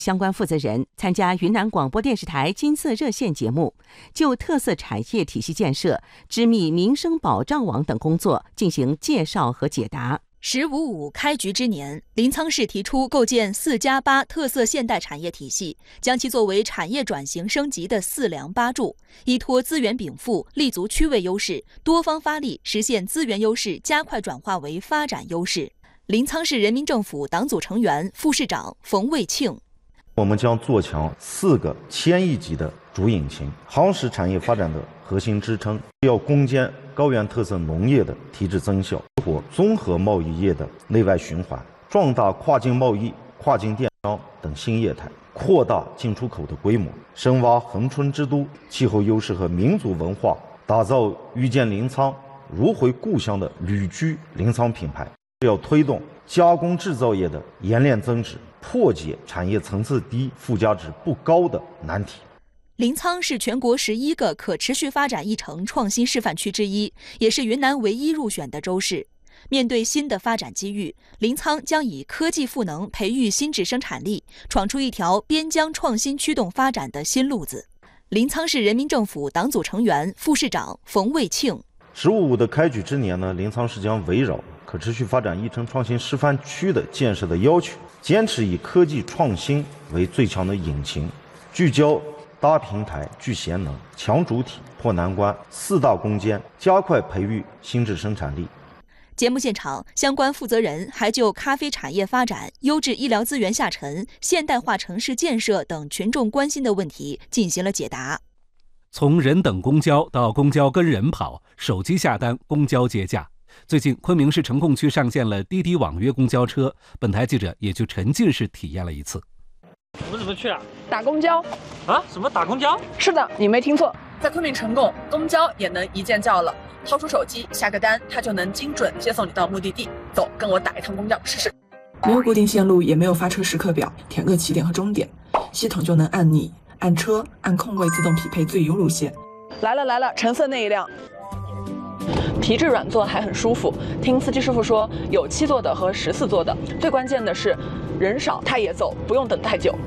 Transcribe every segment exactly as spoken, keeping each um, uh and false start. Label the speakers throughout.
Speaker 1: 相关负责人参加云南广播电视台金色热线节目，就特色产业体系建设、织密民生保障网等工作进行介绍和解答。
Speaker 2: 十五五开局之年，临沧市提出构建四加八特色现代产业体系，将其作为产业转型升级的四梁八柱，依托资源禀赋，立足区位优势，多方发力，实现资源优势加快转化为发展优势。临沧市人民政府党组成员、副市长冯卫庆。
Speaker 3: 我们将做强四个千亿级的主引擎，夯实产业发展的核心支撑，要攻坚高原特色农业的提质增效，激活综合贸易业的内外循环，壮大跨境贸易、跨境电商等新业态，扩大进出口的规模，深挖恒春之都气候优势和民族文化，打造遇见临沧、如回故乡的旅居临沧品牌。要推动加工制造业的冶炼增值，破解产业层次低、附加值不高的难题。
Speaker 2: 临沧是全国十一个可持续发展议程创新示范区之一，也是云南唯一入选的州市。面对新的发展机遇，临沧将以科技赋能培育新质生产力，闯出一条边疆创新驱动发展的新路子。临沧市人民政府党组成员、副市长冯卫庆。
Speaker 3: 十五五的开局之年呢，临沧市将围绕可持续发展议程创新示范区的建设的要求，坚持以科技创新为最强的引擎，聚焦搭平台、聚贤能、强主体、破难关四大攻坚，加快培育新质生产力。
Speaker 2: 节目现场，相关负责人还就咖啡产业发展、优质医疗资源下沉、现代化城市建设等群众关心的问题进行了解答。
Speaker 4: 从人等公交到公交跟人跑，手机下单，公交接驾。最近，昆明市呈贡区上线了滴滴网约公交车，本台记者也去沉浸式体验了一次。
Speaker 5: 我们怎么去啊？
Speaker 6: 打公交
Speaker 5: 啊？什么打公交？
Speaker 6: 是的，你没听错，
Speaker 7: 在昆明呈贡，公交也能一键叫了，掏出手机下个单，它就能精准接送你到目的地。走，跟我打一趟公交试试。
Speaker 8: 没有固定线路，也没有发车时刻表，填个起点和终点，系统就能按你、按车、按空位自动匹配最优路线。
Speaker 6: 来了来了，橙色那一辆。皮质软座还很舒服，听司机师傅说有七座的和十四座的，最关键的是人少它也走，不用等太久。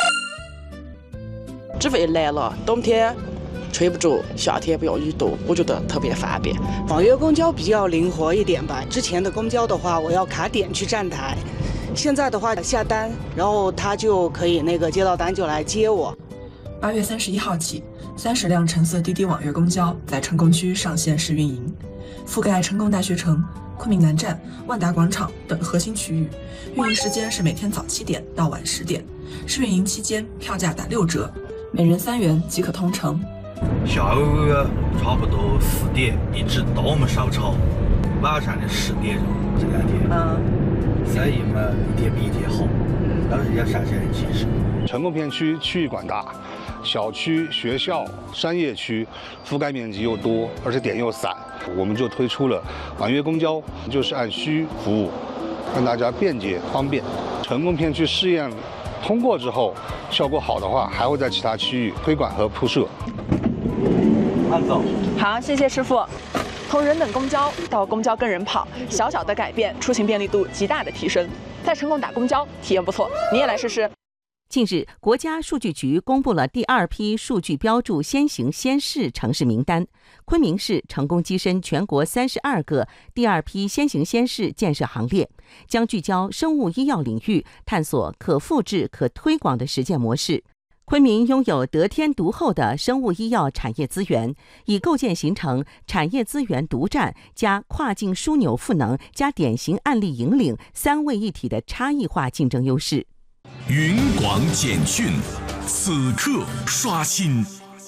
Speaker 9: 脂肥来了，冬天吹不住，夏天不要雨多，我觉得特别方便。
Speaker 10: 网约公交比较灵活一点吧，之前的公交的话，我要卡点去站台，现在的话下单，然后他就可以那个接到单就来接我。
Speaker 8: 八月三十一号起，三十辆橙色滴滴网约公交在呈贡区上线试运营，覆盖呈贡大学城、昆明南站、万达广场等核心区域。运营时间是每天早七点到晚十点，试运营期间票价打六折，每人三元即可通乘。
Speaker 11: 下午差不多四点一直到我们烧炒，晚上的十点钟这两天，
Speaker 6: 嗯，
Speaker 11: 生意嘛一天比一天好，当然要上线很及时。
Speaker 12: 呈贡片区区域广大，小区、学校、商业区覆盖面积又多，而且点又散，我们就推出了网约公交，就是按需服务，让大家便捷方便。呈贡片区试验通过之后，效果好的话，还会在其他区域推广和铺设。
Speaker 11: 按走。
Speaker 6: 好，谢谢师傅。从人等公交到公交跟人跑，小小的改变，出行便利度极大的提升。在呈贡打公交，体验不错，你也来试试。
Speaker 1: 近日，国家数据局公布了第二批数据标注先行先试城市名单，昆明市成功跻身全国三十二个第二批先行先试建设行列，将聚焦生物医药领域，探索可复制、可推广的实践模式。昆明拥有得天独厚的生物医药产业资源，已构建形成产业资源独占加跨境枢纽赋能加典型案例引领三位一体的差异化竞争优势。
Speaker 13: 云广简讯，此刻刷新。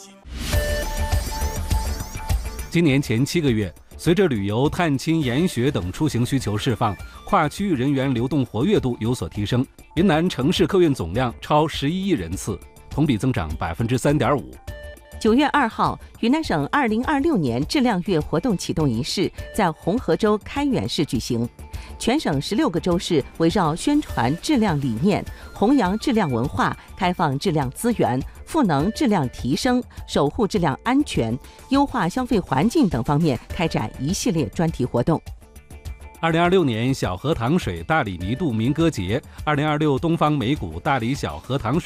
Speaker 4: 今年前七个月，随着旅游、探亲、研学等出行需求释放，跨区域人员流动活跃度有所提升，云南城市客运总量超十一亿人次，同比增长百分之三点五。
Speaker 1: 九月二号，云南省二零二六年质量月活动启动仪式在红河州开远市举行。全省十六个州市围绕宣传质量理念、弘扬质量文化、开放质量资源、赋能质量提升、守护质量安全、优化消费环境等方面开展一系列专题活动。
Speaker 4: 二零二六年小河塘水大理弥渡民歌节，二零二六东方美谷大理小河塘水